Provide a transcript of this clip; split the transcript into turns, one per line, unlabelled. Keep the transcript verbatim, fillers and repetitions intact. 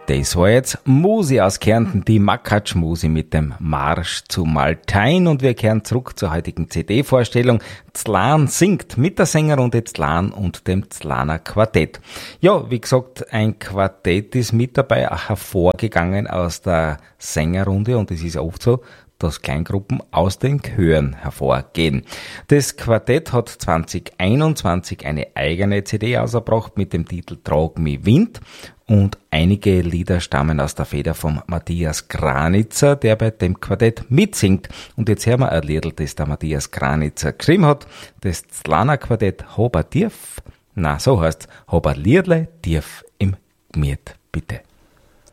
Das war jetzt Musi aus Kärnten, die Makatsch-Musi mit dem Marsch zu Maltein, und wir kehren zurück zur heutigen C D-Vorstellung. Zlan singt mit der Sängerrunde Zlan und dem Zlaner Quartett. Ja, wie gesagt, ein Quartett ist mit dabei, auch hervorgegangen aus der Sängerrunde, und es ist oft so, dass Kleingruppen aus den Chören hervorgehen. Das Quartett hat zwanzig einundzwanzig eine eigene C D ausgebracht mit dem Titel Trag mi Wind, und einige Lieder stammen aus der Feder von Matthias Granitzer, der bei dem Quartett mitsingt. Und jetzt hören wir ein Liedl, das der Matthias Granitzer geschrieben hat. Das Zlaner Quartett Hober Tief, na so heißt's, Hober Liedle Tief im Gmiet, bitte.